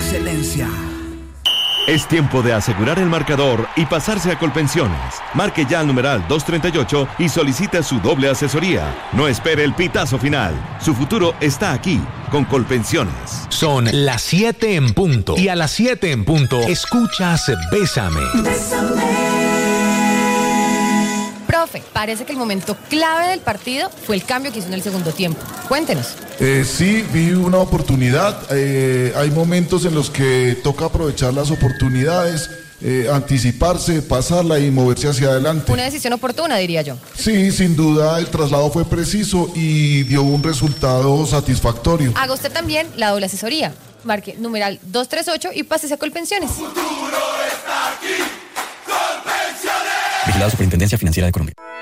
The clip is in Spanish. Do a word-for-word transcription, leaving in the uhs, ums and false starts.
excelencia. Es tiempo de asegurar el marcador y pasarse a Colpensiones. Marque ya al numeral doscientos treinta y ocho y solicite su doble asesoría. No espere el pitazo final. Su futuro está aquí, con Colpensiones. Son las siete en punto. Y a las siete en punto, escuchas Bésame. Bésame. Profe, parece que el momento clave del partido fue el cambio que hizo en el segundo tiempo. Cuéntenos. Eh, sí, vi una oportunidad. Eh, hay momentos en los que toca aprovechar las oportunidades, eh, anticiparse, pasarla y moverse hacia adelante. Una decisión oportuna, diría yo. Sí, sin duda el traslado fue preciso y dio un resultado satisfactorio. Haga usted también la doble asesoría. Marque numeral doscientos treinta y ocho y pásese a Colpensiones. Futuro está aquí. Colpensiones. Vigilado Superintendencia Financiera de Colombia.